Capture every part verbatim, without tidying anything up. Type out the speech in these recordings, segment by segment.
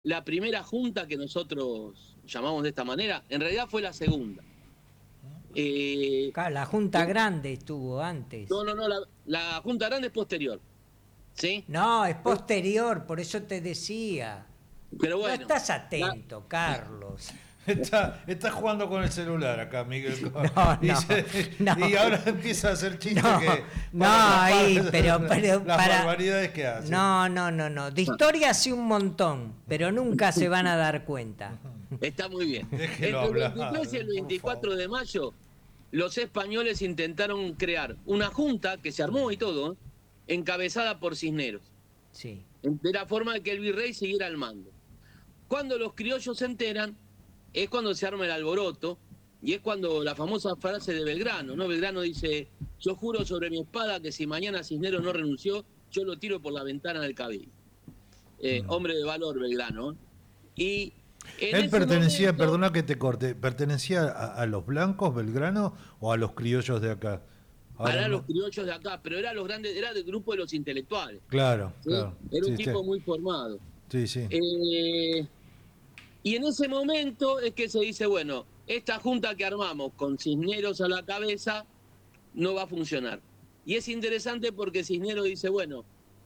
la primera junta que nosotros llamamos de esta manera, en realidad fue la segunda. Eh, Claro, la Junta Grande estuvo antes. no, no, no, la, la Junta Grande es posterior. ¿Sí? No, es posterior, por eso te decía. Pero No bueno. estás atento, Carlos. Está, está jugando con el celular acá, Miguel. No, y, no, se- no. y ahora empieza a hacer chistes No, que. no, para ahí, tapar pero, pero las para... barbaridades que hace. No, no, no, no. De historia sí un montón, pero nunca se van a dar cuenta. Está muy bien. Déjelo Entre el hablar, veintitrés y el por veinticuatro favor. de mayo, los españoles intentaron crear una junta que se armó y todo, encabezada por Cisneros, Sí. de la forma de que el virrey siguiera al mando. Cuando los criollos se enteran, es cuando se arma el alboroto, y es cuando la famosa frase de Belgrano, ¿no? Belgrano dice, yo juro sobre mi espada que si mañana Cisneros no renunció, yo lo tiro por la ventana del cabildo. Eh, Mm. Hombre de valor, Belgrano. Y en Él ese pertenecía, momento- perdona que te corte, ¿pertenecía a, a los blancos, Belgrano, o a los criollos de acá? Ahora Para no- los criollos de acá, pero era los grandes, era del grupo de los intelectuales. Claro, ¿sí? claro. Era un Sí, tipo sí. muy formado. Sí, sí. Eh, y en ese momento es que se dice, bueno, esta junta que armamos con Cisneros a la cabeza no va a funcionar. Y es interesante porque Cisneros dice, bueno,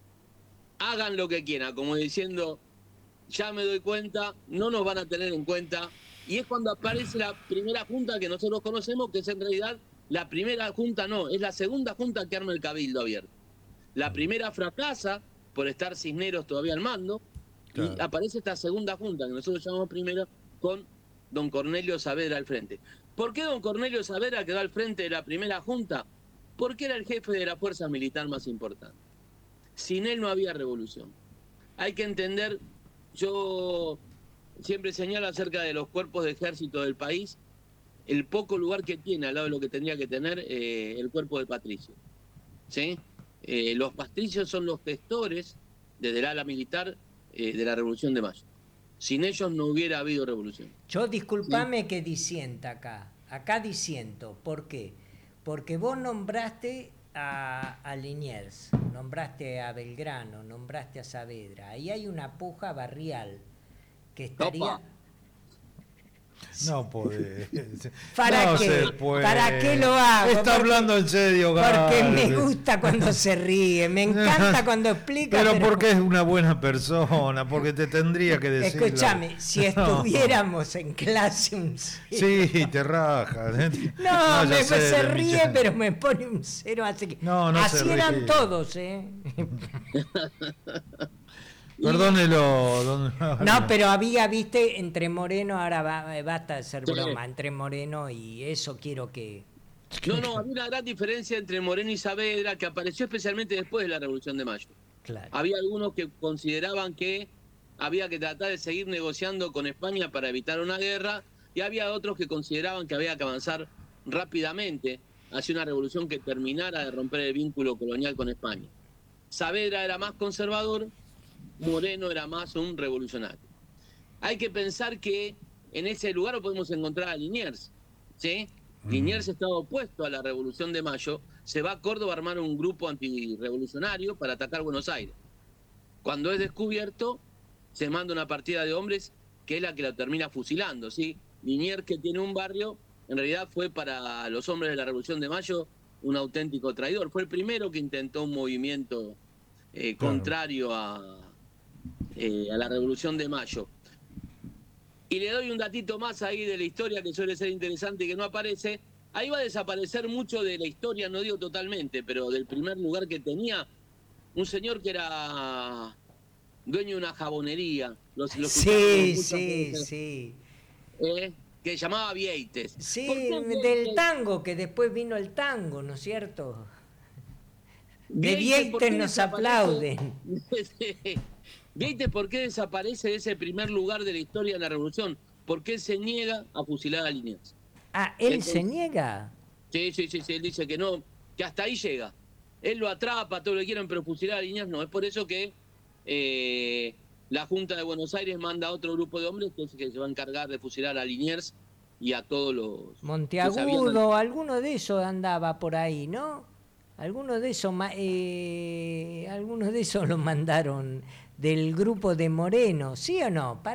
hagan lo que quieran, como diciendo, ya me doy cuenta, no nos van a tener en cuenta. Y es cuando aparece la primera junta que nosotros conocemos, que es en realidad la primera junta, no, es la segunda junta que arma el Cabildo Abierto. La primera fracasa por estar Cisneros todavía al mando, Claro. y aparece esta segunda junta, que nosotros llamamos primero, con don Cornelio Saavedra al frente. ¿Por qué don Cornelio Saavedra quedó al frente de la primera junta? Porque era el jefe de la fuerza militar más importante. Sin él no había revolución. Hay que entender, yo siempre señalo acerca de los cuerpos de ejército del país, el poco lugar que tiene al lado de lo que tendría que tener eh, el cuerpo del patricio. ¿Sí? Eh, los patricios son los gestores, desde el ala militar, eh, de la Revolución de Mayo. Sin ellos no hubiera habido revolución. Yo disculpame que disienta acá. Acá disiento. ¿Por qué? Porque vos nombraste a, a Liniers, nombraste a Belgrano, nombraste a Saavedra. Ahí hay una puja barrial que estaría... Opa. No podés. ¿Para No qué? se puede. ¿Para qué lo hago? Está Porque- hablando en serio, Porque Galvez. me gusta cuando se ríe, me encanta cuando explica. Pero porque es una buena persona, porque te tendría que decir. Escúchame, si estuviéramos en clase un cero. Sí, te rajas. No, ya me, sé, se de ríe, Millán. pero me pone un cero, así que No, no se así eran ríe. todos, ¿eh? Perdónelo, don... No, pero había, viste, entre Moreno, ahora va, basta de ser Sí. broma, entre Moreno y eso quiero que... No, no, había una gran diferencia entre Moreno y Saavedra, que apareció especialmente después de la Revolución de Mayo. Claro. Había algunos que consideraban que había que tratar de seguir negociando con España para evitar una guerra, y había otros que consideraban que había que avanzar rápidamente hacia una revolución que terminara de romper el vínculo colonial con España. Saavedra era más conservador, Moreno era más un revolucionario. Hay que pensar que en ese lugar podemos encontrar a Liniers, ¿sí? Mm. Liniers estaba opuesto a la Revolución de Mayo, se va a Córdoba a armar un grupo antirrevolucionario para atacar Buenos Aires. Cuando es descubierto, se manda una partida de hombres que es la que lo termina fusilando, ¿sí? Liniers, que tiene un barrio, en realidad fue para los hombres de la Revolución de Mayo un auténtico traidor. Fue el primero que intentó un movimiento eh, Claro. contrario a, eh, a la Revolución de Mayo. Y le doy un datito más ahí de la historia que suele ser interesante y que no aparece. Ahí va a desaparecer mucho de la historia, no digo totalmente, pero del primer lugar que tenía un señor que era dueño de una jabonería. Los, los Sí, escuchamos muchas sí, veces, sí. eh, que se llamaba Vieites. Sí, ¿Por qué del Vieites? tango, que después vino el tango, ¿no es cierto? De Vieites, ¿por qué Vieites nos desaparece? aplauden. Sí. Vieites, ¿por qué desaparece de ese primer lugar de la historia de la Revolución? Porque él se niega a fusilar a Liniers. Ah, él Entonces- se niega. Sí, sí, sí, sí, él dice que no, que hasta ahí llega. Él lo atrapa, todo lo que quieran, pero fusilar a Liniers no. Es por eso que eh, la Junta de Buenos Aires manda a otro grupo de hombres que, es que se va a encargar de fusilar a Liniers y a todos los... que se habían- Monteagudo, alguno de esos andaba por ahí, ¿no? Algunos de esos, ma- eh, algunos de esos los mandaron del grupo de Moreno, ¿sí o no?